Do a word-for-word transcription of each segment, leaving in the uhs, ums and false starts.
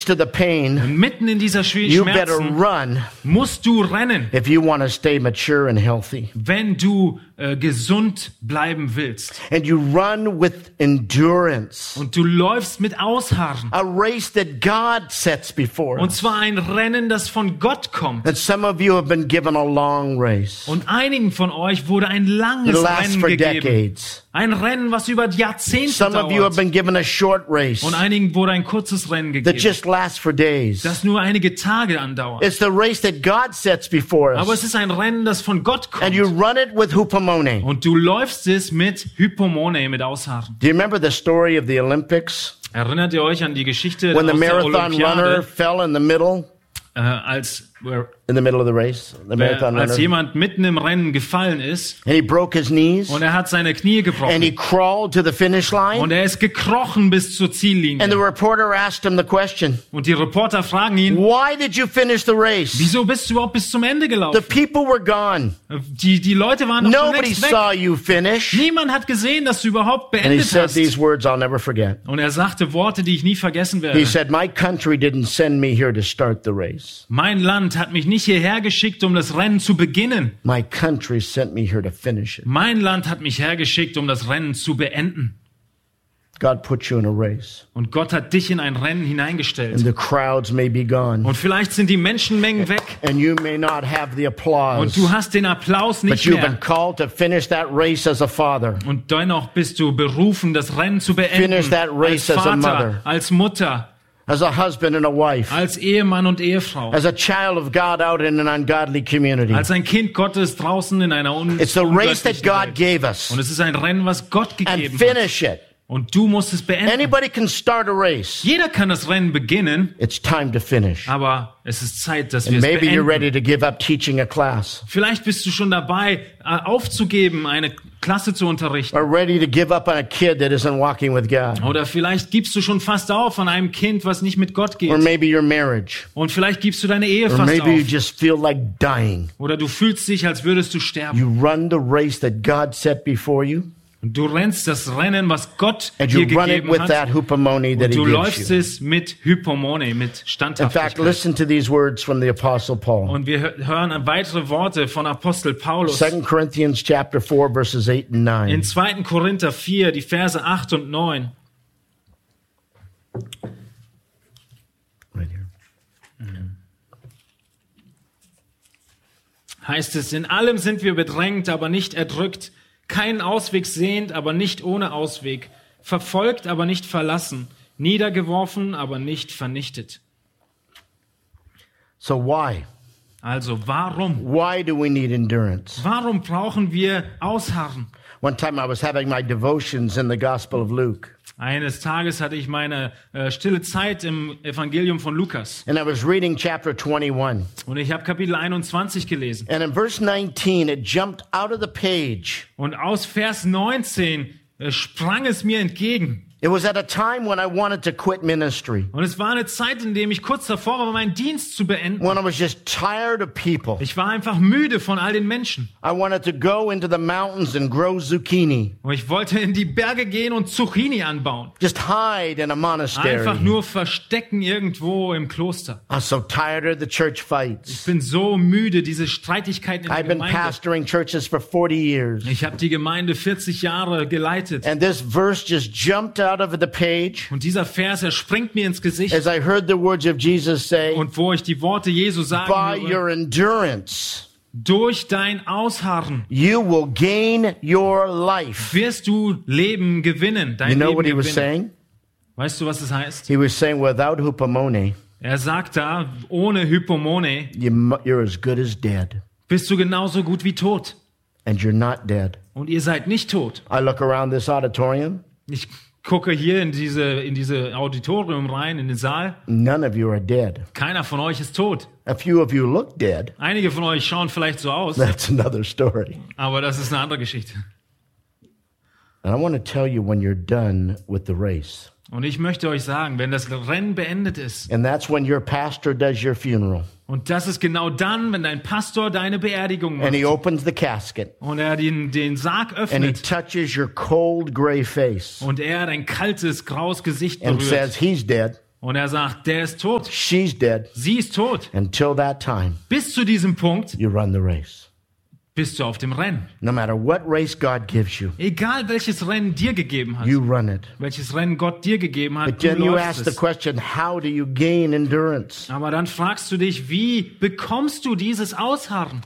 to the pain, Und mitten in dieser you better Schmerzen run musst du rennen, if you want to stay mature and healthy. wenn du äh, gesund bleiben willst. And you run with endurance. Und du läufst mit Ausharren. A race that God sets before Und us. zwar ein Rennen, das von Gott kommt. And some of you have been given a long race. Und einigen von euch wurde ein It langes lasts Rennen for gegeben. decades. Ein Rennen, was über Jahrzehnte Some of you have dauert. been given a short race Und einigen wurde ein kurzes Rennen that gegeben, just lasts for days. das nur einige Tage andauert. It's the race that God sets before Aber es us. ist ein Rennen, das von Gott And you kommt. run it with hupomone. Und du läufst es mit Hypomone, mit Ausharren. Do you remember the story of the Olympics? Erinnert ihr euch an die Geschichte When the aus der marathon runner Olympiade, fell in the middle, äh, als, äh, in the middle of the race, the marathon als runner, jemand mitten im Rennen gefallen ist and he broke his knees, und er hat seine Knie and he gebrochen crawled to the finish line, und er ist gekrochen bis zur and the Ziellinie. reporter asked him the question, Und die Reporter fragen ihn, why did you finish the race? wieso bist du überhaupt bis zum Ende The gelaufen? people were gone. Die, die Leute waren doch schon Nobody längst weg. saw you finish. Niemand hat gesehen, dass du überhaupt And he beendet said hast. these words I'll never forget. Und er sagte Worte, die ich nie vergessen He werde. said, my country didn't send me here to start the race. Mein Land hat mich nicht hierher geschickt, um das Rennen zu beginnen. My country sent me here to finish it. Mein Land hat mich hergeschickt, um das Rennen zu beenden. God put you in a race. Und Gott hat dich in ein Rennen And hineingestellt. the crowds may be gone. Und vielleicht sind die Menschenmengen weg And you may not have the applause. und du hast den Applaus But nicht you've been mehr. called to finish that race as a father. Und dennoch bist du berufen, das Rennen zu Finish beenden. that race Als as a mother. Vater, als Mutter, As a husband and a wife. als Ehemann und Ehefrau, As a child of God out in an ungodly community. als ein Kind Gottes draußen in einer un It's the race that ungöttlichen God Welt. gave us. Und es ist ein Rennen, was Gott And gegeben hat. finish it. Und du musst es beenden. Anybody can start a race. Jeder kann das Rennen beginnen, It's time to finish. aber es ist Zeit, dass wir And es maybe you're beenden. ready to give up teaching a class. Vielleicht bist du schon dabei, äh, aufzugeben, eine Klasse zu unterrichten. Or ready to give up on a kid that isn't walking with God. Oder vielleicht gibst du schon fast auf an einem Kind, was nicht mit Gott Or geht. maybe your marriage. Und vielleicht gibst du deine Ehe Or fast maybe you auf. just feel like dying. Oder du fühlst dich, als würdest du sterben. You run the race that God set before you. Und du rennst das Rennen, was Gott And dir you run it gegeben with hat. that hupomone that Und he du gives läufst you. es mit Hypomone, mit In fact, Standhaftigkeit. listen to these words from the Apostle Paul. Und wir hö- hören weitere Worte von Apostel Paulus. Second Corinthians chapter four, verses eight and In nine. zweiten Korinther vier, die Verse acht und neun. Right here. Heißt es, in allem sind wir bedrängt, aber nicht erdrückt, keinen Ausweg sehend, aber nicht ohne Ausweg, verfolgt, aber nicht verlassen, niedergeworfen, aber nicht vernichtet. So why? Also warum? Why do we need endurance? Warum brauchen wir Ausharren? One time I was having my devotions in the Gospel of Luke. Eines Tages hatte ich meine äh, stille Zeit im Evangelium von Lukas And I was reading chapter twenty-one. und ich habe Kapitel einundzwanzig gelesen. And in verse nineteen, it jumped out of the page. Und aus Vers neunzehn äh, sprang es mir entgegen. It was at a time when I wanted to quit ministry. Und es war eine Zeit, in der ich kurz davor war, meinen Dienst zu beenden. When I was just tired of people. Ich war einfach müde von all den Menschen. I wanted to go into the mountains and grow zucchini. Und ich wollte in die Berge gehen und Zucchini anbauen. Just hide in a monastery. Einfach nur verstecken irgendwo im Kloster. I'm so tired of the church Ich fights. bin so müde, diese Streitigkeiten in I've der been Gemeinde. pastoring churches for forty years. Ich habe die Gemeinde vierzig Jahre geleitet. And this verse just jumped out of the page Und dieser Vers, er springt mir ins Gesicht. as I heard the words of Jesus say, Und wo ich die Worte Jesu sagen by höre, your endurance, durch dein Ausharren you will gain your life. wirst du Leben gewinnen, dein You know Leben what he was gewinnen. saying? Weißt du, was das heißt? He was saying, without hupomone, Er sagt da, ohne Hypomone you, mu- you're as good as dead. bist du genauso gut wie tot. And you're not dead. Und ihr seid nicht tot. I look around this auditorium. Ich gucke hier in diese, in diese Auditorium rein, in den Saal. None of you are dead. Keiner von euch ist tot. A few of you look dead. Einige von euch schauen vielleicht so aus, That's another story. aber das ist eine andere Geschichte. And I want to tell you when you're done with the race. Und ich möchte euch sagen, wenn das Rennen beendet ist, And that's when your pastor does your funeral. und das ist genau dann, wenn dein Pastor deine Beerdigung And he macht opens the casket. und er den, den Sarg And he öffnet touches your cold gray face. und er dein kaltes, graues Gesicht And berührt says, he's dead. Und er sagt, der ist tot. She's dead. Sie ist tot. Until that time, Bis zu diesem Punkt you run the race. bist du auf dem Rennen. No matter what race God gives you, Egal welches Rennen dir gegeben hat. you run it. Welches Rennen Gott dir gegeben hat, But du then you läufst ask the es. question, how do you gain endurance? Aber dann fragst du dich, wie bekommst du dieses Ausharren?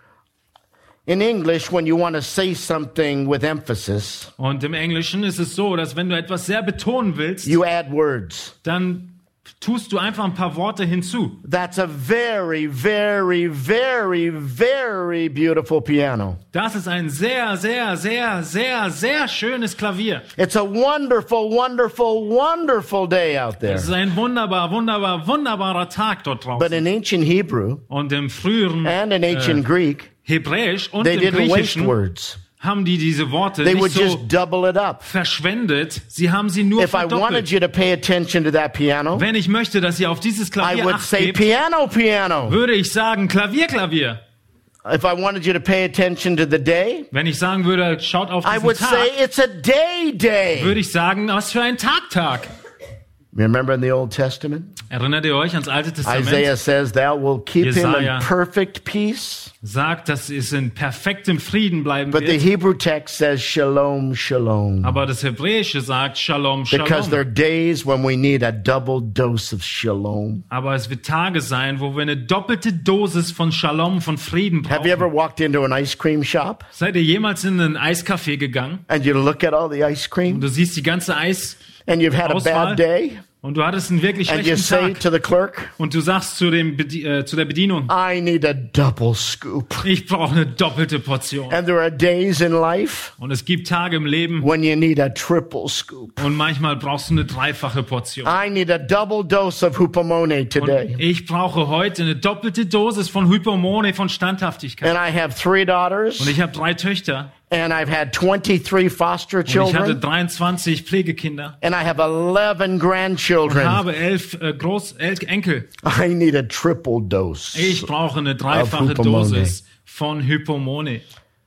In English, when you want to say something with emphasis, Und im Englischen ist es so, dass wenn du etwas sehr betonen willst, you add words. dann tust du einfach ein paar Worte hinzu. That's a very, very, very, very beautiful piano. Das ist ein sehr, sehr, sehr, sehr, sehr schönes Klavier. It's a wonderful, wonderful, wonderful day out there. Es ist ein wunderbar, wunderbar, wunderbarer Tag dort But draußen. in ancient Hebrew Und im früheren and in ancient Greek, Hebräisch und they im didn't waste Griechischen words. haben die diese Worte They nicht would so just double it up. verschwendet. Sie haben sie nur If I wanted verdoppelt. you to pay attention to that piano, Wenn ich möchte, dass ihr auf dieses I Klavier would Acht say gebt, piano, piano. würde ich sagen Klavier, Klavier. If I wanted you to pay attention to the day, Wenn ich sagen würde, schaut auf I diesen would Tag, say it's a day day. würde ich sagen, was für ein Tag, Tag. Remember in the Old Testament? Erinnert ihr euch ans Alte Testament? Isaiah says, thou will keep him in Jesaja. perfect peace. Sagt, dass es in perfektem Frieden bleiben But the wird. Hebrew text says, shalom, shalom. Aber das Hebräische sagt Shalom, Because there are Shalom. days when we need a double dose of shalom. Aber es wird Tage sein, wo wir eine doppelte Dosis von Shalom, von Frieden Have you ever brauchen. walked into an ice cream shop Seid ihr jemals in einen Eiscafé gegangen and you look at all the ice und cream du siehst die ganze Eis and you've had a Auswahl. bad day und du hattest einen wirklich and you schlechten say Tag to the clerk, und du sagst zu, dem Bedi äh, zu der Bedienung, I need a double scoop. ich brauche eine doppelte Portion. And there are days in life Und es gibt Tage im Leben when you need a triple scoop. und manchmal brauchst du eine dreifache Portion. I need a double dose of hupomone Und today. ich brauche heute eine doppelte Dosis von Hypomone, von Standhaftigkeit. And I have three Und daughters ich habe drei Töchter and I've had twenty-three foster und ich hatte children dreiundzwanzig Pflegekinder and I have eleven und grandchildren. habe elf äh, Groß elf Enkel. I need a triple dose. Ich brauche eine dreifache Hypomone. Dosis von Hypomone.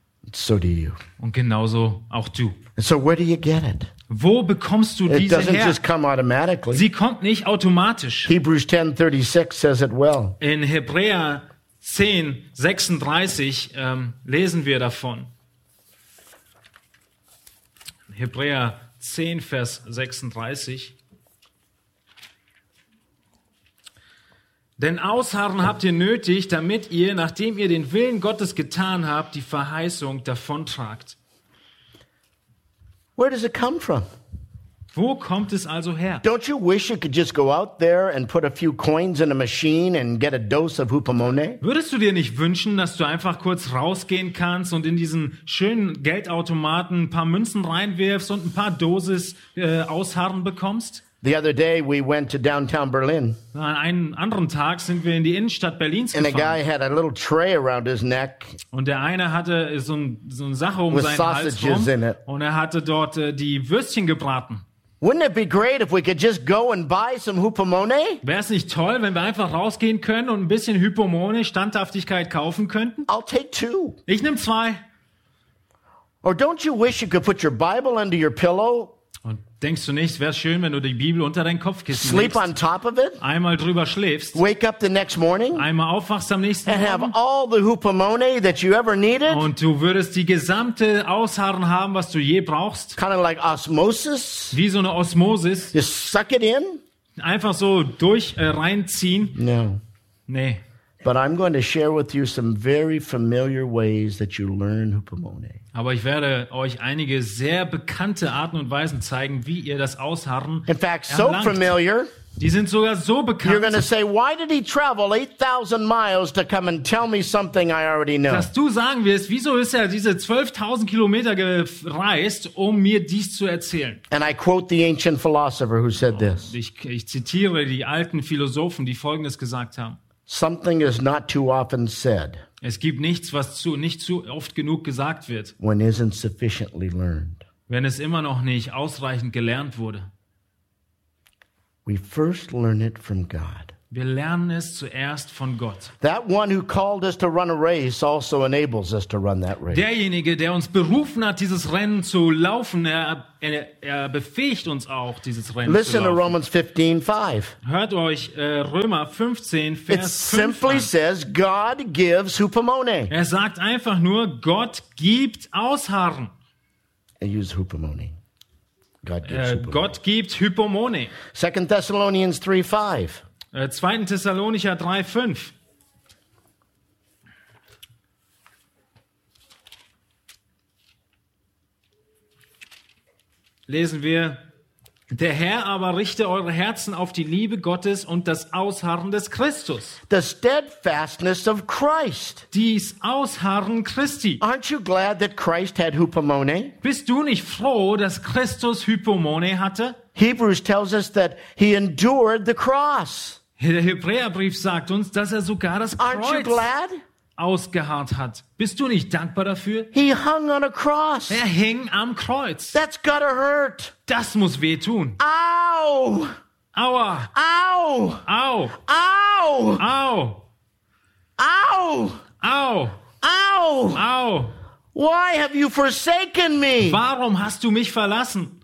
So do you. Und genauso auch du. And so where do you get it? Wo bekommst du It diese doesn't her? just come automatically. Sie kommt nicht automatisch. Hebrews ten thirty-six says it well. In Hebräer zehn sechsunddreißig ähm, lesen wir davon. Hebräer zehn, Vers sechsunddreißig. Denn Ausharren habt ihr nötig, damit ihr, nachdem ihr den Willen Gottes getan habt, die Verheißung davontragt. Where does it come from? Wo kommt es also her? Don't you wish you could just go out there and put a few coins in a machine and get a dose of hupomone? Würdest du dir nicht wünschen, dass du einfach kurz rausgehen kannst und in diesen schönen Geldautomaten ein paar Münzen reinwirfst und ein paar Dosis äh, Ausharren bekommst? The other day we went to downtown Berlin An einem anderen Tag sind wir in die Innenstadt Berlins and a guy gefahren. had a little tray around his neck Und der eine hatte so, ein, so eine Sache um with seinen Hals sausages rum in it. und er hatte dort äh, die Würstchen gebraten. Wouldn't it be great if we could just go and buy some hupomone? Wäre es nicht toll, wenn wir einfach rausgehen können und ein bisschen Hypomone, Standhaftigkeit kaufen könnten? I'll take two. Ich nehme zwei. Or don't you wish you could put your Bible under your pillow, Und denkst du nicht, wäre schön, wenn du die Bibel unter dein Kopfkissen sleep legst, on top of it, einmal drüber schläfst, wake up the next morning, einmal aufwachst am nächsten and have Morgen all the hupomone that you ever needed? und du würdest die gesamte Ausharren haben, was du je brauchst, Kind of like osmosis. wie so eine Osmosis, Just suck it in? einfach so durch äh, reinziehen. No. Nee, But I'm going to share with you some very familiar ways that you learn hupomone. aber ich werde euch einige sehr bekannte Arten und Weisen zeigen, wie ihr das Ausharren In fact, so erlangt. familiar, Die sind sogar so you're going to bekannt, say, why did he travel eight thousand miles to come and tell me something I already know? dass du sagen wirst, wieso ist er diese zwölftausend Kilometer gereist, um mir dies zu erzählen? And I quote the ancient philosopher who said this. Ich, ich zitiere die alten Philosophen, die Folgendes gesagt haben. Something is not too often said Es gibt nichts, was zu, nicht zu oft genug gesagt wird, when isn't sufficiently learned. wenn es immer noch nicht ausreichend gelernt wurde. We first learn it from God. Wir lernen es zuerst von Gott. That one who called us to run a race also enables us to run that race. Derjenige, der uns berufen hat, dieses Rennen zu laufen, er, er, er befähigt uns auch, dieses Rennen Listen zu to laufen. Romans fifteen five. Hört euch äh, Römer fünfzehn, It Vers fünf simply an. says God gives hupomone. Er sagt einfach nur, Gott gibt Ausharren. I use hupomone. God gives Äh, hupomone. Gott gibt Hypomone. Second Thessalonians three five. Äh, zweiten Thessalonicher drei fünf. Lesen wir: Der Herr aber richte eure Herzen auf die Liebe Gottes und das Ausharren des Christus. The steadfastness of Christ. Dies Ausharren Christi. Aren't you glad that Christ had hupomone? Bist du nicht froh, dass Christus Hypomone hatte? Hebrews tells us that he endured the cross. Der Hebräerbrief sagt uns, dass er sogar das Aren't you Kreuz glad? ausgeharrt hat. Bist du nicht dankbar dafür? He hung on a cross. Er hing am Kreuz. That's gotta hurt. Das muss wehtun. Ow! Aua! Ow! Au! Ow! Au! Ow! Au! Ow! Au! Why have you forsaken me? Warum hast du mich verlassen?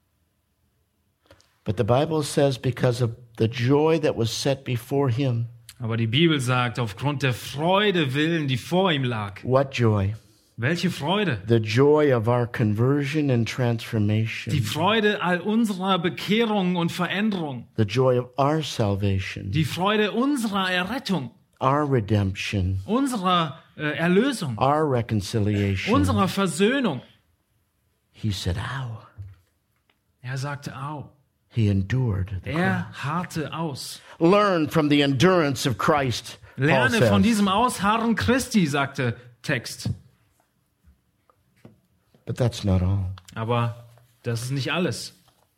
But the Bible says because of the joy that was set before him. Aber die Bibel sagt, aufgrund der Freude willen, die vor ihm lag. What joy? Welche Freude? The joy of our conversion and Die transformation. Freude all unserer Bekehrung und Veränderung. The joy of our salvation. Die Freude unserer Errettung. Our redemption. Unserer äh, Erlösung. Our reconciliation. Unserer Versöhnung. He said, ow. Er sagte, au. He endured the cross. Er harrte aus. Learn from the endurance of Christ, Paul Lerne von says. diesem Ausharren Christi, sagte Text. But that's not all. Aber das ist nicht alles.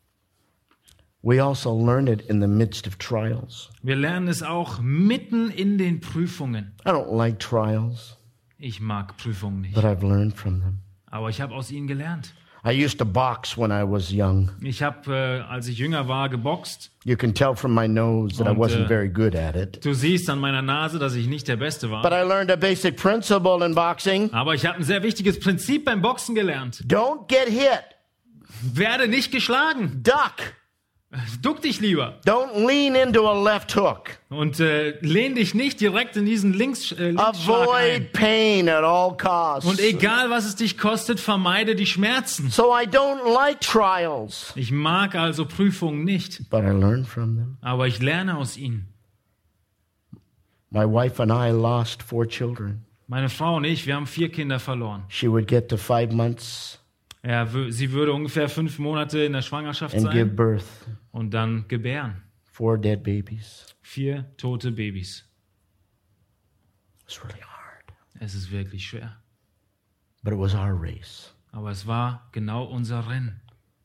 We also learn it in the midst of trials. Wir lernen es auch mitten in den Prüfungen. I don't like trials, Ich mag Prüfungen nicht, but I've learned from them. aber ich habe aus ihnen gelernt. I used to box when I was young. Ich habe, äh, als ich jünger war, geboxt. You can tell from my nose that I Und, wasn't äh, very good at it. Du siehst an meiner Nase, dass ich nicht der Beste But war. I learned a basic principle in boxing. Aber ich habe ein sehr wichtiges Prinzip beim Boxen gelernt. Don't get hit. Werde nicht geschlagen. Duck. Duck dich lieber. Don't lean into a left hook. Und äh, lehn dich nicht direkt in diesen Links, äh, Linksschlag ein. Avoid pain at all costs. Und egal, was es dich kostet, vermeide die Schmerzen. So I don't like trials, Ich mag also Prüfungen nicht, but I learn from them. aber ich lerne aus ihnen. My wife and I lost four children. Meine Frau und ich, wir haben vier Kinder verloren. She would get to five months Ja, wö- sie würde ungefähr fünf Monate in der Schwangerschaft and give sein birth. und dann gebären. Four dead babies. Vier tote Babys. It's really hard. Es ist wirklich schwer. But it was our race. Aber es war genau unser Rennen.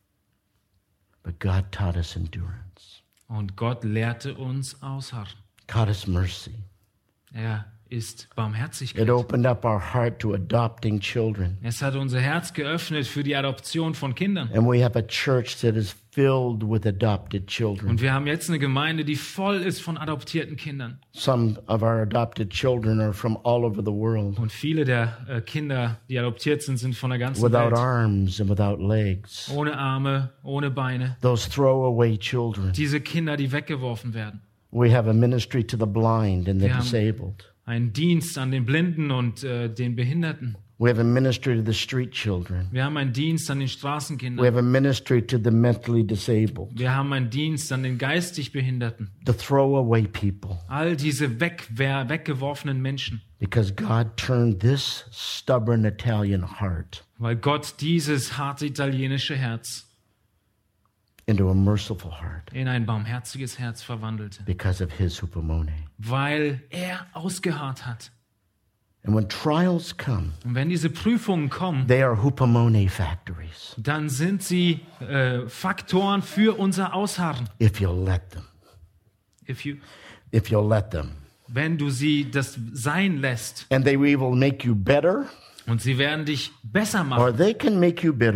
But God taught us endurance, Und Gott lehrte uns Ausharren. taught us mercy. Er ist Barmherzigkeit. It opened up our heart to adopting children. Es hat unser Herz geöffnet für die Adoption von Kindern. And we have a church that is filled with adopted children. Und wir haben jetzt eine Gemeinde, die voll ist von adoptierten Kindern. Some of our adopted children are from all over the world, Und viele der äh, Kinder, die adoptiert sind, sind von der ganzen without Welt. arms and without legs. Ohne Arme, ohne Beine. Those throwaway children. Diese Kinder, die weggeworfen werden. We have a ministry to the blind and the Wir haben- disabled. Ein Dienst an den Blinden und äh, den Behinderten. We have a ministry to the street children. Wir haben einen Dienst an den We Straßenkindern. have a ministry to the mentally disabled, Wir haben einen Dienst an den geistig Behinderten. the throwaway people. All diese wegwer weggeworfenen Menschen. Because God turned this stubborn Italian heart Weil Gott dieses harte italienische Herz into a merciful heart in ein barmherziges Herz verwandelte. because of his hupomone. Weil er ausgeharrt hat. And when trials come, Und wenn diese Prüfungen kommen, they are hupomone factories dann sind sie äh, Faktoren für unser Ausharren. if you'll let them. If you, If you'll let them. wenn du sie das sein lässt. And they will make you better Und sie werden dich besser or machen. they can make you bitter.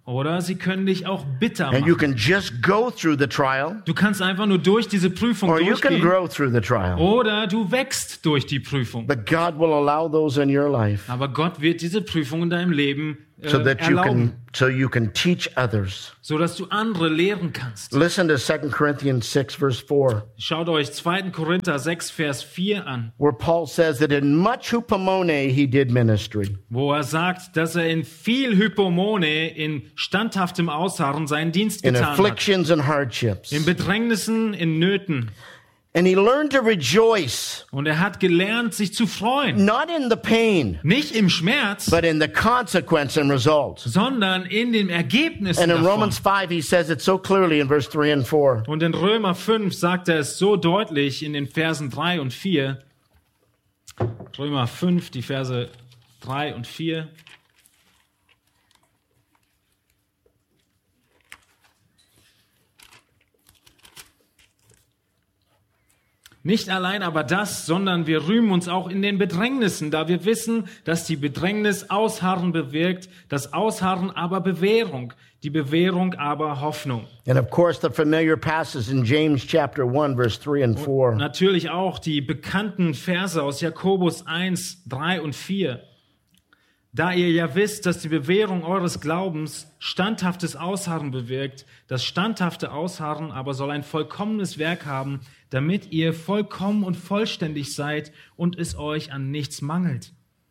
Oder sie können dich auch bitter And you machen. can just go through the trial, Du kannst einfach nur durch diese Prüfung or you can durchgehen. grow through the trial. Oder du wächst durch die Prüfung. But God will allow those in your life Aber Gott wird diese Prüfung in deinem Leben äh, so that you erlauben, can so you can teach others. so dass du andere lehren kannst. Listen to Second Corinthians six verse four, Schaut euch zweiter Korinther sechs, Vers vier an, where Paul says that in much hupomone he did ministry. wo er sagt, dass er in viel Hypomone, in standhaftem Ausharren seinen Dienst In getan hat. afflictions and hardships. In Bedrängnissen, in Nöten. And he learned to rejoice, Und er hat gelernt, sich zu freuen. not in the pain, Nicht im Schmerz, but in the consequence and result. sondern in den Ergebnissen And in davon. Romans five, he says it so clearly in verse three and four. Und in Römer fünf sagt er es so deutlich in den Versen drei und vier. Römer fünf, die Verse drei und vier. Nicht allein aber das, sondern wir rühmen uns auch in den Bedrängnissen, da wir wissen, dass die Bedrängnis Ausharren bewirkt, das Ausharren aber Bewährung, die Bewährung aber Hoffnung. And of course, the familiar passage in James chapter one, verse three and four. Natürlich auch die bekannten Verse aus Jakobus eins, drei und vier. Da ihr ja wisst, dass die Bewährung eures Glaubens standhaftes Ausharren bewirkt, das standhafte Ausharren aber soll ein vollkommenes Werk haben, damit ihr vollkommen und vollständig seid und es euch an nichts mangelt.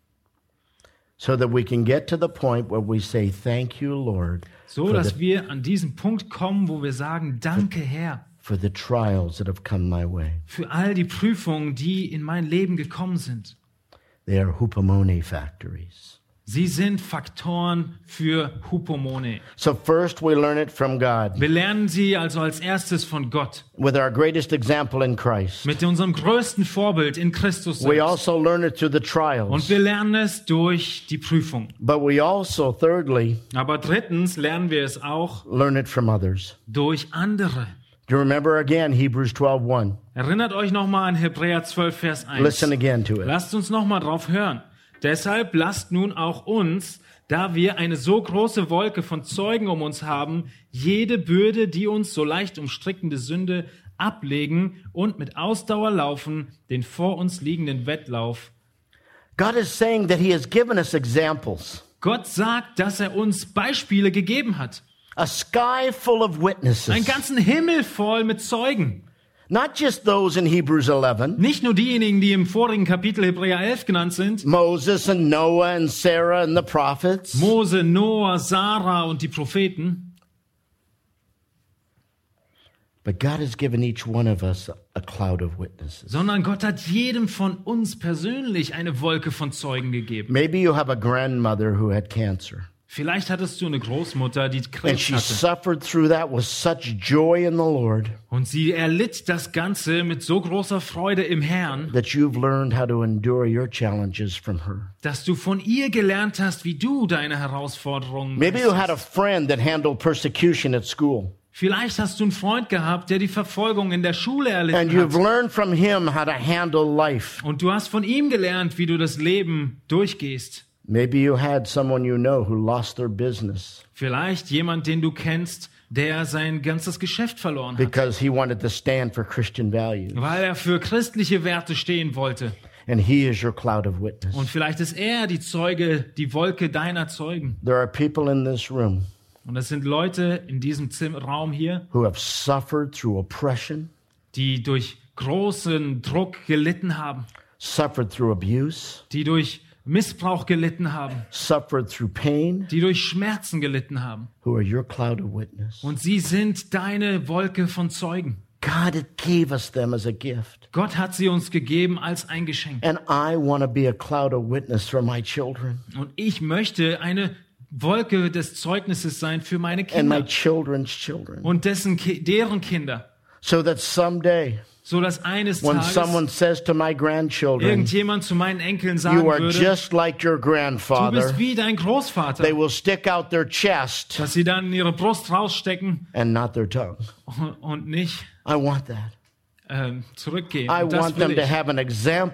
So that we can get to the point where we say, thank you, Lord, So, for dass the, wir an diesen Punkt kommen, wo wir sagen, danke Herr, for the trials that have come my way. für all die Prüfungen, die in mein Leben gekommen sind. They are hupomone factories. Sie sind Faktoren für Hypomone. So first we learn it from God Wir lernen sie also als erstes von Gott. with our greatest example in Christ. Mit unserem größten Vorbild in Christus We selbst. also learn it through the Und trials. wir lernen es durch die Prüfung. But we also, thirdly, Aber drittens lernen wir es auch learn it from others. durch andere. Do you remember again Hebrews twelve one? Erinnert euch nochmal an Hebräer zwölf, Vers eins. Listen again to it. Lasst uns nochmal drauf hören. Deshalb lasst nun auch uns, da wir eine so große Wolke von Zeugen um uns haben, jede Bürde, die uns so leicht umstrickende Sünde, ablegen und mit Ausdauer laufen, den vor uns liegenden Wettlauf. God is saying that he has given us examples. Gott sagt, dass er uns Beispiele gegeben hat. A sky full of witnesses. Einen ganzen Himmel voll mit Zeugen. Not just those in Hebrews eleven. Nicht nur diejenigen, die im vorigen Kapitel Hebräer elf genannt sind. Moses and Noah and Sarah and the prophets. Mose, Noah, Sarah und die Propheten. But God has given each one of us a cloud of witnesses. Sondern Gott hat jedem von uns persönlich eine Wolke von Zeugen gegeben. Maybe you have a grandmother who had cancer. Vielleicht hattest du eine Großmutter, die And Krebs she hatte. suffered through that with such joy in the Lord Und sie erlitt das Ganze mit so großer Freude im Herrn, that you've learned how to endure your challenges from her. dass du von ihr gelernt hast, wie du deine Herausforderungen Maybe you had a meisterst. friend that handled persecution at school. Vielleicht hast du einen Freund gehabt, der die Verfolgung in der Schule And erlitten you've hat. learned from him how to handle life. Und du hast von ihm gelernt, wie du das Leben durchgehst. Maybe you had someone you know who lost their business Vielleicht jemand, den du kennst, der sein ganzes Geschäft verloren hat, because he wanted to stand for Christian values. weil er für christliche Werte stehen wollte. And he is your cloud of witness. Und vielleicht ist er die Zeuge, die Wolke deiner Zeugen. There are people in this room Und es sind Leute in diesem Zim- Raum hier, who have suffered through oppression, die durch großen Druck gelitten haben, suffered through abuse, die durch Missbrauch gelitten haben, suffered through pain, die durch Schmerzen gelitten haben. who are your cloud of witness. Und sie sind deine Wolke von Zeugen. God gave us them as a gift. Gott hat sie uns gegeben als ein Geschenk. And I want to be a cloud of witness for my children Und ich möchte eine Wolke des Zeugnisses sein für meine and my Kinder children's children. und dessen, Ki- deren Kinder, So that someday, so dass eines when Tages someone says to my grandchildren, irgendjemand zu meinen Enkeln sagen you are würde, just like your du grandfather, bist wie dein they Großvater, will stick out their chest dass sie dann ihre Brust rausstecken and not their tongue. und nicht I want that. ähm, zurückgehen. I Und das want will them to ich. have an example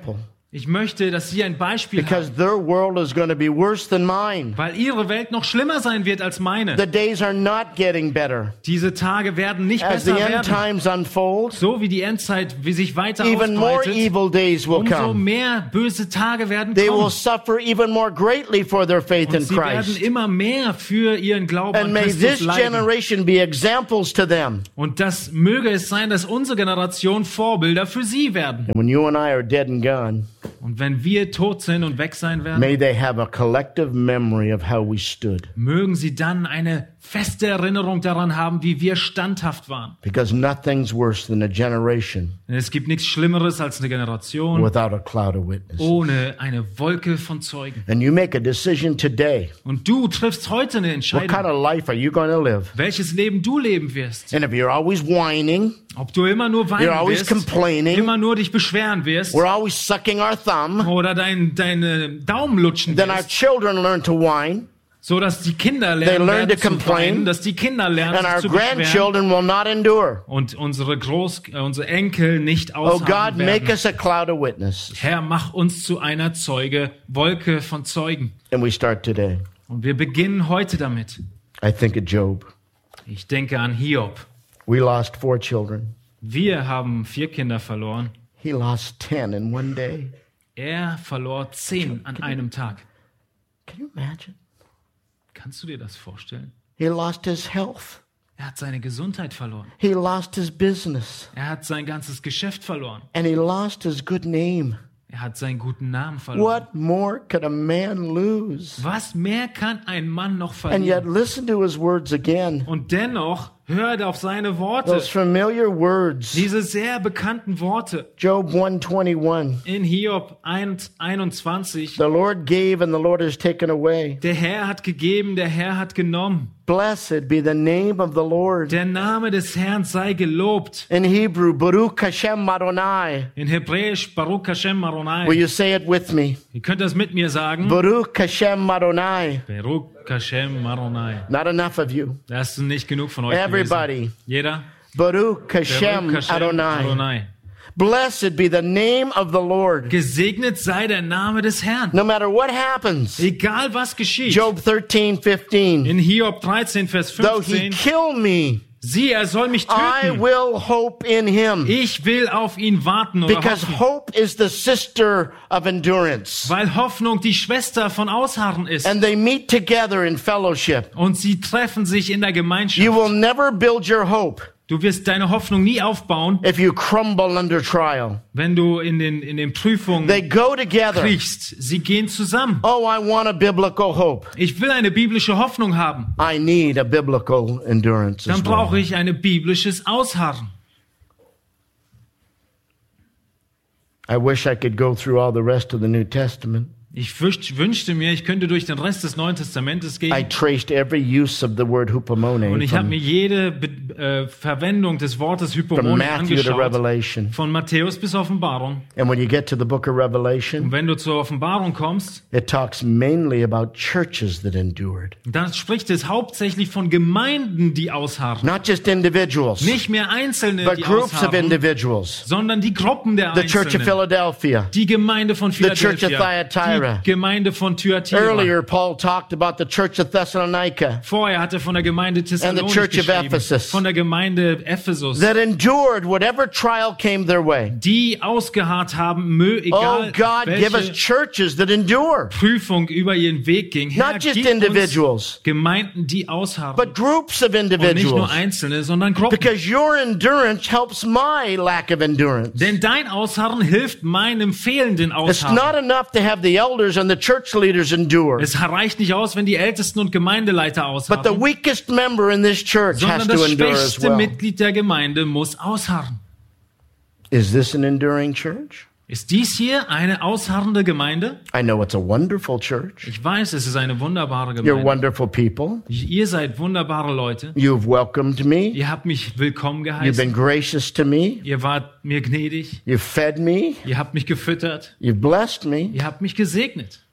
Ich möchte, dass sie ein Beispiel because haben, their world is going to be worse than mine. weil ihre Welt noch schlimmer sein wird als meine. The days are not getting better. Diese Tage werden nicht As the besser end werden. times unfold, So wie die Endzeit, wie sich weiter even more ausbreitet, evil days will umso come. mehr böse Tage werden They will kommen. suffer even more greatly for their faith Und in sie werden Christ. immer mehr für ihren Glauben And an may Christus this leiden. generation be examples to them. Und das möge es sein, dass unsere Generation Vorbilder für sie werden. And when you and I are dead and gone, Und wenn wir tot sind und weg sein werden, may they have a collective memory of how we stood. mögen sie dann eine feste Erinnerung daran haben, wie wir standhaft waren. Because nothing's worse than a generation Denn es gibt nichts Schlimmeres als eine Generation without a cloud of witnesses. ohne eine Wolke von Zeugen. And you make a decision today. Und du triffst heute eine What Entscheidung, kind of life are you going to live? welches Leben du leben wirst. And if you're always whining, Ob du immer nur you're weinen always wirst, complaining, immer nur dich beschweren wirst we're always sucking our thumb, oder dein, deine Daumen lutschen then our wirst, children learn to whine, so dass die Kinder They lernen learn werden to zu complain, weinen, dass die Kinder lernen and sich our zu beschweren grandchildren will not endure. und unsere Groß, äh, unsere Enkel nicht Oh God, aushalten make werden. us a cloud of witnesses. Herr, mach uns zu einer Zeuge, Wolke von Zeugen. And we start today. Und wir beginnen heute damit. I think of Job. Ich denke an Hiob. We lost four children. Wir haben vier Kinder verloren. He lost ten in one day. Er verlor zehn an einem Tag. Can you imagine? Kannst du dir das vorstellen? He lost his health. Er hat seine Gesundheit verloren. He lost his business. Er hat sein ganzes Geschäft verloren. And he lost his good name. Er hat seinen guten Namen verloren. What more could a man lose? Was mehr kann ein Mann noch And yet, verlieren? listen to his words again. Und dennoch hört auf seine Worte. Those familiar words. Diese sehr bekannten Worte Job one twenty-one. in Hiob eins einundzwanzig. The Lord gave and the Lord has taken away. Der Herr hat gegeben, der Herr hat genommen. Blessed be the name of the Lord. Der Name des Herrn sei gelobt. In Hebrew, Baruch Hashem Adonai. In Hebräisch Baruch Hashem Will Maronai. you say it with me? Ihr könnt das mit mir sagen. Baruch Hashem Adonai. Baruch Hashem Maronai. Not enough of you. Das ist nicht genug von euch Everybody. gewesen. Jeder. Baruch Hashem Baruch Hashem Adonai. Adonai. Blessed be the name of the Lord. Gesegnet sei der Name des Herrn. No matter what happens. Egal was geschieht. Job thirteen fifteen. In Hiob dreizehn, Vers Though he fünfzehn. kill me, Sieh, er soll mich I töten. will hope in him. Ich will auf ihn warten oder Because hoffen. hope is the sister of endurance. Weil Hoffnung die Schwester von Ausharren ist. And they meet together in fellowship. Und sie treffen sich in der You Gemeinschaft. will never build your hope Du wirst deine Hoffnung nie aufbauen, if you crumble under trial. wenn du in den, in den Prüfungen They go together. kriechst. Sie gehen zusammen. Oh, I want a biblical hope. Ich will eine biblische Hoffnung haben. I need a biblical endurance as Dann brauche well. ich ein biblisches Ausharren. I wish I could go through all the rest of the New Testament. Ich wünscht, wünschte mir, ich könnte durch den Rest des Neuen Testamentes I gehen. traced every use of the word hupomone Und ich habe from, mir jede Be äh, Verwendung des Wortes from Hypomone Matthew to angeschaut. Revelation. Von Matthäus bis Offenbarung. And when you get to the book of Und Revelation, wenn du zur Offenbarung kommst, it talks mainly about churches that endured, dann spricht es hauptsächlich von Gemeinden, die ausharren. not just individuals, Nicht mehr Einzelne, but die groups of ausharren, individuals. sondern die Gruppen der The Church of Einzelnen. Philadelphia. Die Gemeinde von Church of Philadelphia, Thyatira. die Gemeinde von Thyatira. Earlier, Paul talked about the Church of Thessalonica Vorher hat er von der Gemeinde Thessalonich Church of geschrieben, Ephesus. von der Gemeinde Ephesus, that endured whatever trial came their way. die ausgeharrt haben, mö, Oh egal God, give us welche churches that endure, Prüfung über ihren Weg ging. Herr, not just gib uns individuals, Gemeinden, die ausharren. but groups of Und nicht individuals. nur Einzelne, sondern Gruppen. Because your endurance helps my lack of endurance. Denn dein Ausharren hilft meinem fehlenden It's Ausharren. not enough to have the elders and the church leaders endure, Es reicht nicht aus, wenn die Ältesten und Gemeindeleiter but the ausharren, weakest member in this church has sondern to das endure as schwächste well. Mitglied der Gemeinde muss ausharren. Is this an enduring church? Ist dies hier eine ausharrende Gemeinde? I know it's a wonderful church. Ich weiß, es ist eine wunderbare You're Gemeinde. wonderful people. Ihr seid wunderbare Leute. You've welcomed me. Ihr habt mich willkommen You've been geheißen. gracious to me. Ihr wart mir gnädig. You've fed me. Ihr habt mich gefüttert. You've blessed me. Ihr habt mich gesegnet.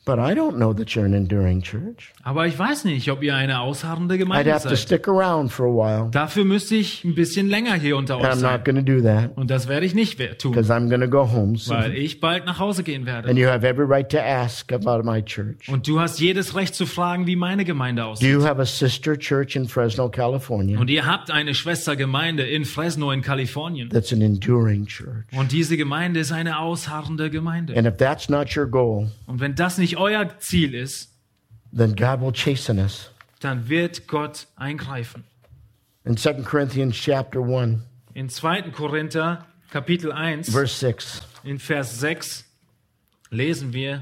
But I don't know that you're an enduring church. Aber ich weiß nicht, ob ihr eine ausharrende I'd Gemeinde have to seid. stick around for a while. Dafür müsste ich ein bisschen länger hier unter And euch I'm sein. not going to do that Und das werde ich nicht we- tun, because I'm going to go home weil soon. ich bald nach Hause gehen werde. And you have every right to ask about my church. Und du hast jedes Recht zu fragen, wie meine Gemeinde Do aussieht. you have a sister church in Fresno, California Und ihr habt eine Schwestergemeinde in Fresno in Kalifornien. that's an enduring church? Und diese Gemeinde ist eine ausharrende Gemeinde. And if that's not your goal, Und wenn das nicht euer Ziel ist, then God will chasten us. dann wird Gott eingreifen. In Second Corinthians chapter one, In zweiten Korinther Kapitel eins, verse six, in Vers sechs lesen wir: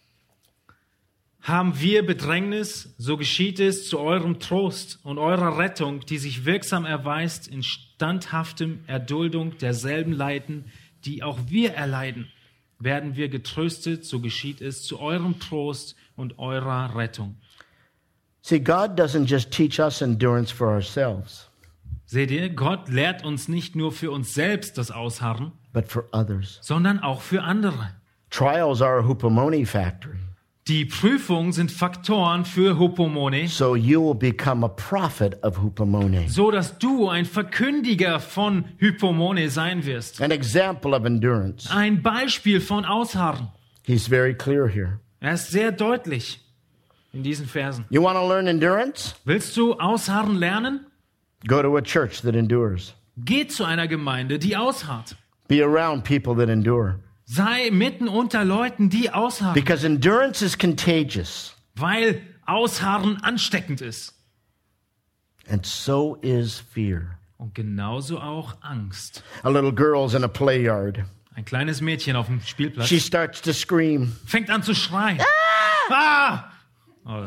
Haben wir Bedrängnis, so geschieht es zu eurem Trost und eurer Rettung, die sich wirksam erweist in standhaftem Erduldung derselben Leiden, die auch wir erleiden. Werden wir getröstet, so geschieht es zu eurem Trost und eurer Rettung. See, God doesn't just teach us endurance for ourselves, Seht ihr, Gott lehrt uns nicht nur für uns selbst das Ausharren, but for others. sondern auch für andere. Trials are a hupomone factory, Die Prüfungen sind Faktoren für Hupomone, so you will become a prophet of hupomone, so dass du ein Verkündiger von Hypomone sein wirst. an example of endurance. Ein Beispiel von Ausharren. He's very clear here. Er ist sehr deutlich in diesen Versen. You want to learn endurance? Willst du Ausharren lernen? Go to a church that endures. Geh zu einer Gemeinde, die ausharrt. Be around people that endure. Sei mitten unter Leuten, die ausharren, Because endurance is contagious, weil Ausharren ansteckend ist. and so is fear. Und genauso auch Angst. A little girl's in a play yard. Ein kleines Mädchen auf dem Spielplatz She starts to scream. fängt an zu schreien. Ah! Oh,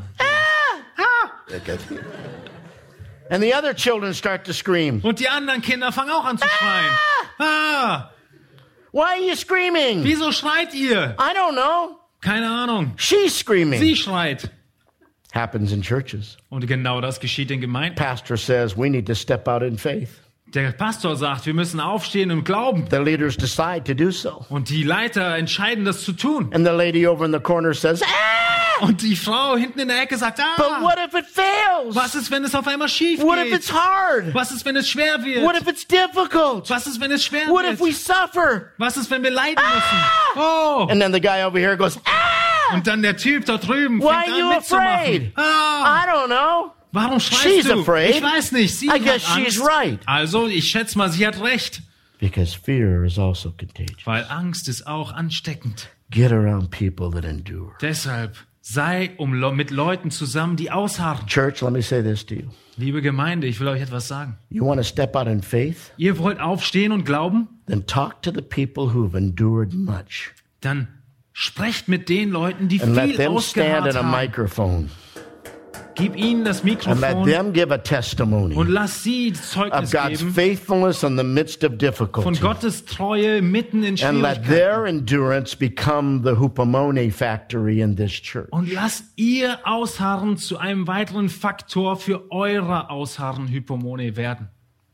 And the other children start to scream. und die anderen Kinder fangen auch an zu schreien. Ah! Why are you screaming? Wieso schreit ihr? I don't know. Keine Ahnung. She's screaming. Sie schreit. Happens in churches. Und genau das geschieht in Gemeinden. Pastor says we need to step out in faith. Der Pastor sagt, wir müssen aufstehen und glauben. The leaders decide to do so. Und die Leiter entscheiden, das zu tun. And the lady over in the corner says, ah! Und die Frau hinten in der Ecke sagt, But ah, what if it fails? was ist, wenn es auf einmal schief What if it's geht? hard? Was ist, wenn es schwer What wird? if it's difficult? Was ist, wenn es schwer What if we wird? suffer? Was ist, wenn wir leiden müssen? Oh! And then the guy over here goes, ah! Und dann der Typ da drüben Why fängt are you an mitzumachen. afraid? Ah, I don't know. warum schreist She's du? afraid. Ich weiß nicht, sie I hat guess Angst. she's right. Also, ich schätze mal, sie hat recht. Because fear is also contagious. Weil Angst ist auch ansteckend. Get around people that endure. Deshalb sei um, Le- mit Leuten zusammen, die ausharren. Church, let me say this to you. Liebe Gemeinde, ich will euch etwas sagen. You want to step out in faith? Ihr wollt aufstehen und glauben? Then talk to the people who've endured much. Dann sprecht mit den Leuten, die And let viel them stand ausgeharrt at a haben. microphone. Gib ihnen das And let Mikrofon them give a testimony und lass sie of Zeugnis God's geben faithfulness in the midst of von difficulty. Gottes Treue mitten in And let Schwierigkeiten. their endurance become the hupomone factory in this church. Und lasst ihr Ausharren zu einem weiteren Faktor für eure Ausharren Hypomone werden.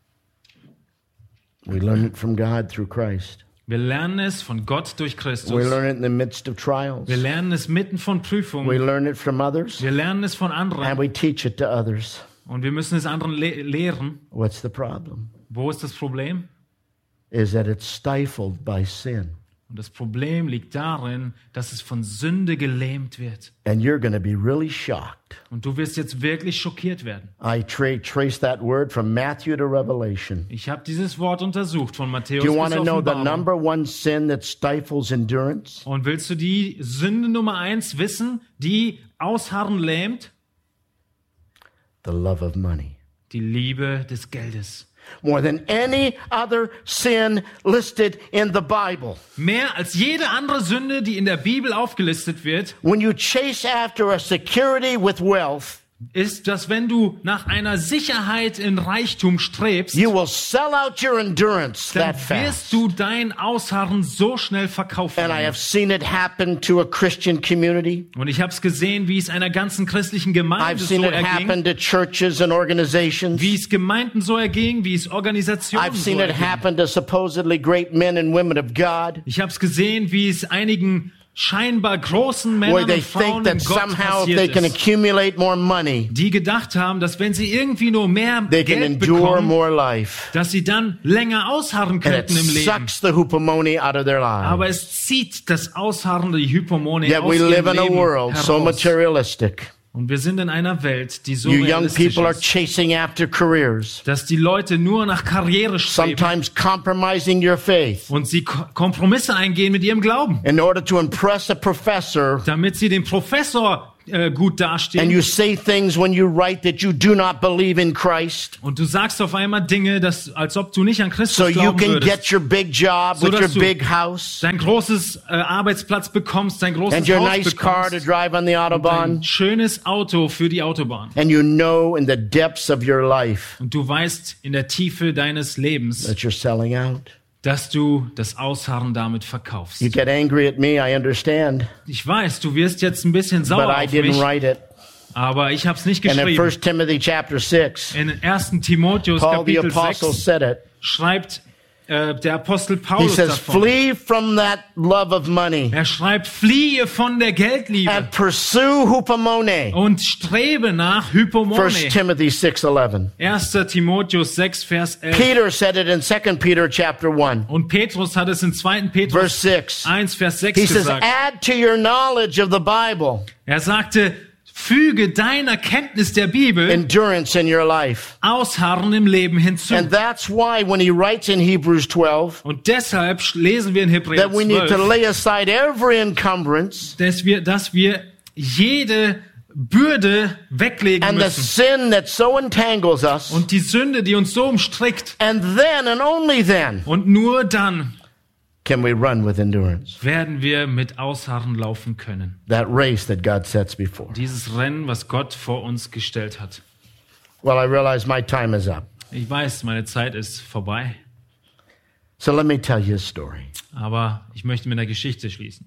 We learn it from God through Christ. Wir lernen es von Gott durch We Christus. learn it in the midst of trials. Wir lernen es mitten von We Prüfungen. learn it from others, Wir lernen es von and anderen. we teach it to others. Und wir müssen es anderen le lehren. What's the problem? Wo ist das Problem? Is that it's stifled by sin. Und das Problem liegt darin, dass es von Sünde gelähmt wird. And you're going to be really shocked. Und du wirst jetzt wirklich schockiert werden. I tra- trace that word from Matthew to Revelation. Ich habe dieses Wort untersucht von Matthäus Do you bis want to know the Offenbarung. number one sin that stifles endurance? Und willst du die Sünde Nummer eins wissen, die Ausharren lähmt? The love of money. Die Liebe des Geldes. More than any other sin listed in the Bible. Mehr als jede andere Sünde, die in der Bibel aufgelistet wird, When you chase after a security with wealth, ist, dass wenn du nach einer Sicherheit in Reichtum strebst, you will sell out your endurance dann that fast. wirst du dein Ausharren so schnell verkaufen. And I have seen it happen to a Christian community. Und ich habe es gesehen, wie es einer ganzen christlichen Gemeinde I've so seen it erging, happen to churches and organizations. wie es Gemeinden so erging, wie es Organisationen I've so seen it erging. happen to supposedly great men and women of God. Ich habe es gesehen, wie es einigen scheinbar großen where Männern they und Frauen think in that Gott somehow if they passiert can ist, accumulate more money, die gedacht haben, dass wenn sie irgendwie nur mehr they can Geld endure bekommen, more life. dass sie dann länger ausharren And it könnten im Leben. sucks the hupomone out of their Aber lives. es zieht das Ausharren, die Hypomone Yet aus we ihrem live in a Leben world so heraus. materialistic. Und wir sind in einer Welt, die so You young realistisch people are ist, chasing after careers, dass die Leute nur nach Karriere streben sometimes compromising your faith und sie Ko- Kompromisse eingehen mit ihrem Glauben, in order to impress a professor. damit sie den Professor äh, gut And dastehen. you say things when you write that you do not believe in Christ, Und du sagst auf einmal Dinge, dass, als ob du nicht an Christus so you glauben can würdest. get your big job So with your dass du big house dein großes äh, Arbeitsplatz bekommst, dein großes and your Haus nice car to bekommst, drive on the ein Autobahn. schönes Auto für die Autobahn. And you know in the depths of your life Und du weißt in der Tiefe deines Lebens, that you're selling out. dass du das Ausharren damit verkaufst. You get angry at me, I understand, Ich weiß, du wirst jetzt ein bisschen but sauer I auf didn't mich, write it. aber ich habe es nicht And in geschrieben. First Timothy chapter six, In ersten Timotheus Paul the Kapitel apostle sechs said it. schreibt äh, der Apostel He Paulus says, davon. flee from that love of money Er schreibt, fliehe von der Geldliebe and pursue hupomone. und strebe nach Hypomone. First Timothy six eleven. erster Timotheus sechs, Vers elf. Peter said it in Second Peter chapter one, Und Petrus hat es in zweiten verse Petrus six. eins, Vers He sechs says, gesagt. add to your knowledge of the Bible Er sagte, füge deiner Kenntnis der Bibel endurance in your life. Ausharren im Leben hinzu. And that's why when he writes in Hebrews twelve Und deshalb lesen wir in Hebräer that we need to zwölf, lay aside every encumbrance dass wir, dass wir jede Bürde weglegen and the müssen. sin that so entangles us. Und die Sünde, die uns so umstrickt. And then and only then Und nur dann can we run with endurance. werden wir mit Ausharren laufen können. That race that God sets before. Dieses Rennen, was Gott vor uns gestellt hat. Well, I realize my time is up. Ich weiß, meine Zeit ist vorbei. So let me tell you a story. Aber ich möchte mit einer Geschichte schließen.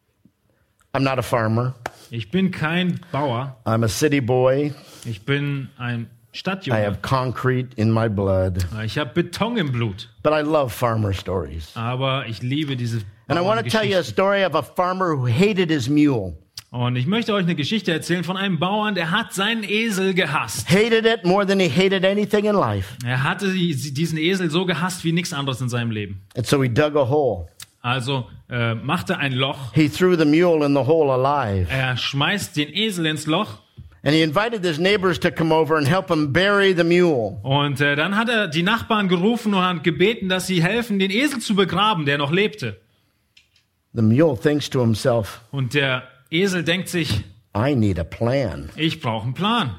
I'm not a farmer. Ich bin kein Bauer. I'm a city boy. Ich bin ein I Stadtjunge. have concrete in my blood. Ich habe Beton im Blut. But I love farmer stories. Aber ich liebe diese And I want to tell you a Bauerngeschichten. story of a farmer who hated his mule. Und ich möchte euch eine Geschichte erzählen von einem Bauern, der hat seinen Esel gehasst. Hated it more than he hated anything in life. Er hatte die- diesen Esel so gehasst wie nichts anderes in seinem Leben. And so he dug a hole. Also äh, machte ein Loch, He threw the mule in the hole alive. er schmeißt den Esel ins Loch And he invited his neighbors to come over and help him bury the mule. und äh, dann hat er die Nachbarn gerufen und hat gebeten, dass sie helfen, den Esel zu begraben, der noch lebte. The mule thinks to himself, Und der Esel denkt sich, I need a plan. ich brauche einen Plan.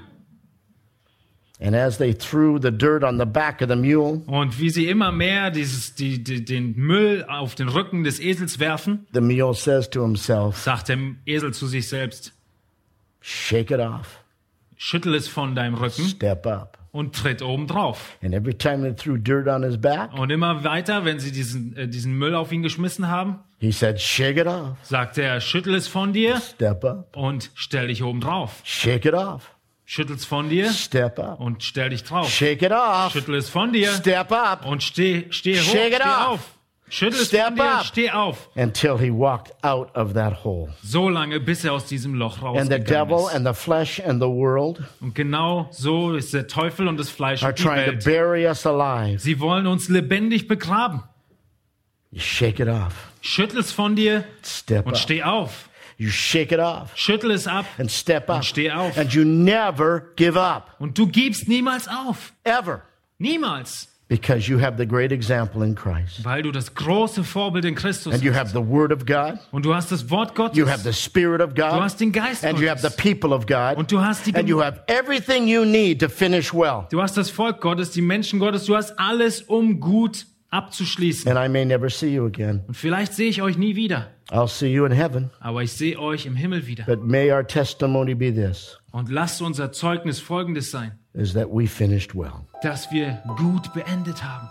And as they threw the dirt on the back of the mule, Und wie sie immer mehr dieses, die, die, den Müll auf den Rücken des Esels werfen, the mule says to himself, sagt der Esel zu sich selbst, shake it off, schüttel es von deinem Rücken step up. und tritt oben drauf. And every time they threw dirt on his back, Und immer weiter, wenn sie diesen, äh, diesen Müll auf ihn geschmissen haben, he said, shake it off, sagt er, schüttel es von dir step up, und stell dich oben drauf. shake it off, Schüttel es von dir step up, und stell dich drauf. shake it off, Schüttel es von dir step up, und steh, steh hoch, Shake it steh off. auf. Schüttel es Step von dir, up. steh auf. until he walked out of that hole. So lange, bis er aus diesem Loch And the rausgegangen devil ist. and the flesh and the world Und genau so ist der Teufel und das Fleisch are und die trying to Welt. bury us alive. Sie wollen uns lebendig begraben. You shake it off, Schüttel es von dir step und up. steh auf. You shake it off Schüttel es ab and step up. und steh auf. And you never give up, Und du gibst niemals auf. ever. Niemals. Because you have the great example in Christ. Weil du das große Vorbild in Christus And you hast. have the Word of God. Und du hast das Wort Gottes. You have the Spirit of Du God. hast den Geist And you have the Gottes. people of God. Und du hast die And you have everything you need to finish well. Du hast das Volk Gottes, die Menschen Gottes. Du hast alles, um gut abzuschließen. And I may never see you again. Und vielleicht sehe ich euch nie wieder. I'll see you in heaven. Aber ich sehe euch im Himmel wieder. But may our testimony be this, Und lasst unser Zeugnis folgendes sein. is that we finished well. Dass wir gut beendet haben.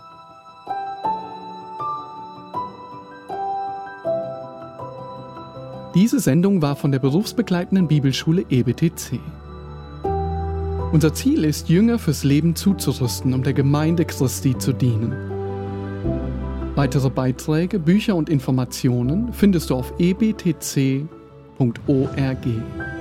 Diese Sendung war von der berufsbegleitenden Bibelschule E B T C. Unser Ziel ist, Jünger fürs Leben zuzurüsten, um der Gemeinde Christi zu dienen. Weitere Beiträge, Bücher und Informationen findest du auf e b t c punkt org.